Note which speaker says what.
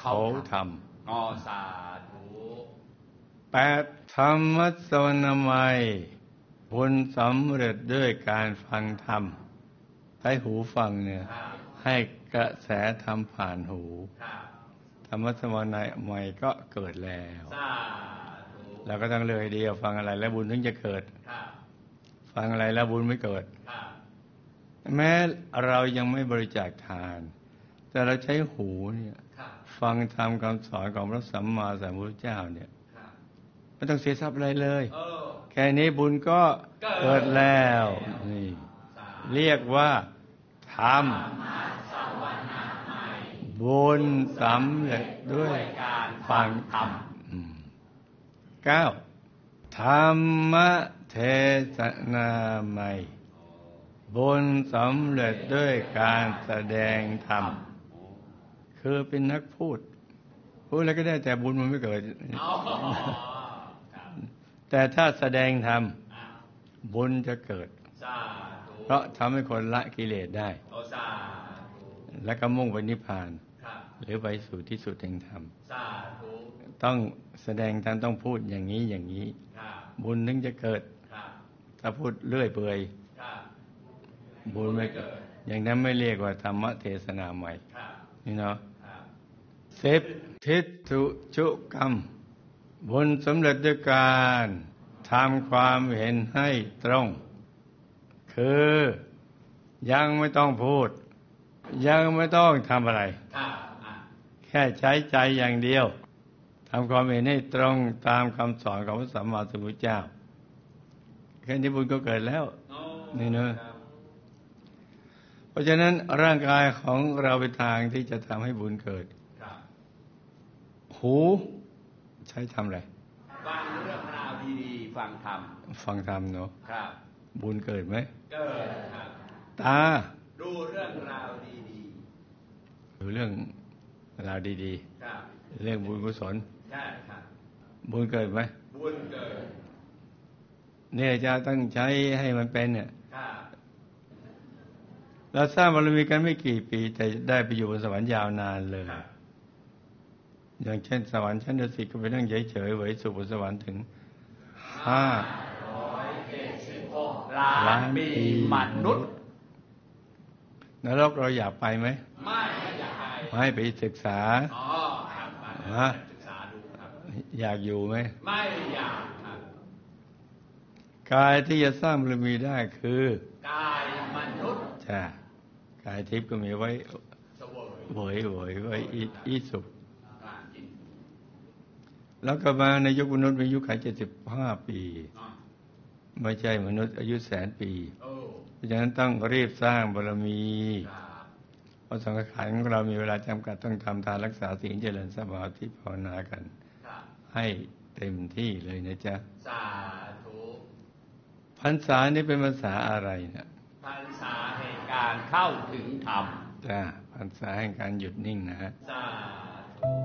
Speaker 1: เขาท
Speaker 2: ำอ๋อสาธุ
Speaker 1: 8ธรรมสวนามัยบุญสำเร็จด้วยการฟังธรรมใช้หูฟังเนี่ยให้กระแสธรรมผ่านหูธรรมสวนามัยก็เกิดแล้วเราก็ต้องเลยเดียวฟังอะไรแล้วบุญถึงจะเกิดฟังอะไรแล้วบุญไม่เกิดแม้เรายังไม่บริจาคทานแต่เราใช้หูเนี่ยฟังธรรมคำสอนของพระสัมมาสัมพุทธเจ้าเนี่ยไม่ต้องเสียทรัพย์อะไรเลยแค่นี้บุญก็เกิดแล้วนี่เรียกว่าธรรมบุญสำเร็จด้วยการฟังธรรม 9. ธรรมเทศนาใหม่บุญสำเร็จด้วยการแสดงธรรมคือเป็นนักพูดอะไรก็ได้แต่บุญมันไม่เกิดแต่ถ้าแสดงธรรมบุญจะเกิดเพราะทำให้คนละกิเลสได้และก็มุ่งไปนิพพานหรือไปสู่ที่สุดแห่งธรรมต้องแสดงธรรมต้องพูดอย่างนี้อย่างนี้บุญถึงจะเกิดถ้าพูดเลื่อยเปื่อยบุญไม่เกิดอย่างนั้นไม่เรียกว่าธรรมเทศนาใหม่นี่เนาะ10ทิฏฐุชุกรรมบุญสำเร็จด้วยการทำความเห็นให้ตรงคือยังไม่ต้องพูดยังไม่ต้องทำอะไรแค่ใช้ใจอย่างเดียวทำความเห็นให้ตรงตามคำสอนของพระสัมมาสัมพุทธเจ้าแค่นี้บุญก็เกิดแล้วนี่เนอะเพราะฉะนั้นร่างกายของเราเป็นทางที่จะทำให้บุญเกิดหูใช้ทำอะไร
Speaker 2: ฟังเรื่องราวดีๆฟังธรรม
Speaker 1: เนาะบุญเกิดไหม
Speaker 2: เกิดครับ
Speaker 1: ตา
Speaker 2: ดูเรื่องราวดี
Speaker 1: ๆดูเรื่องราวดีๆเรื่องบุญกุศล
Speaker 2: ใช่ครับ
Speaker 1: บุญเกิดไหม
Speaker 2: บุญเกิด
Speaker 1: เนี่ยจะต้องใช้ให้มันเป็นเนี่ยเราสร้างบารมีกันไม่กี่ปีแต่ได้ไปอยู่บนสวรรค์ยาวนานเลยอย่างเช่นสวรรค์ชั้นดุสิตก็ไปนั่งเฉยๆเหวยสุขบนสวรรค์ถึง
Speaker 2: 576 ล้านปีมนุษย์
Speaker 1: นรกเราอยากไปไหม
Speaker 2: ไม่อยากไป
Speaker 1: ให้ไปศึกษา
Speaker 2: ศึกษาดูครับ
Speaker 1: อยากอยู่ไหม
Speaker 2: ไม่อยากครับ
Speaker 1: กายที่จะสร้างบารมีได้คือก
Speaker 2: ายมนุษย์
Speaker 1: ใช่กายทิพย์ก็มีไว้เวยไว้อีสุขแล้วก็มาในยุคมนุษย์มีอายุขัย75 ปีไม่ใช่มนุษย์อายุ100,000 ปีเพราะฉะนั้นต้องรีบสร้างบารมีเพราะสังขารของเรามีเวลาจำกัดต้องทำทานรักษาศีลเจริญสมาธิภาวนากันให้เต็มที่เลยนะจ๊ะ
Speaker 2: สาธุ
Speaker 1: พรรษานี้เป็นพรรษาอะไรเนี่ย
Speaker 2: พรรษาแห่งการเข้าถึงธรรม
Speaker 1: จ้ะพรรษาแห่งการหยุดนิ่งนะฮะ
Speaker 2: สา